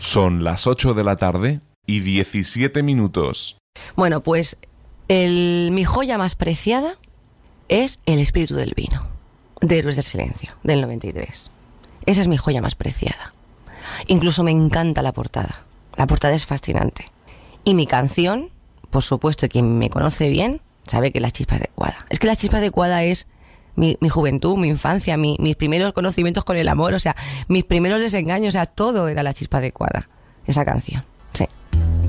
Son las 8 de la tarde y 17 minutos. Bueno, pues mi joya más preciada es El espíritu del vino, de Héroes del Silencio, del 93. Esa es mi joya más preciada. Incluso me encanta la portada. La portada es fascinante. Y mi canción, por supuesto, quien me conoce bien, sabe que Las chispas de Quada. Es que Las chispas de Quada es mi juventud, mi infancia, mis primeros conocimientos con el amor, o sea, mis primeros desengaños, o sea, todo era Las chispas de Quada, esa canción.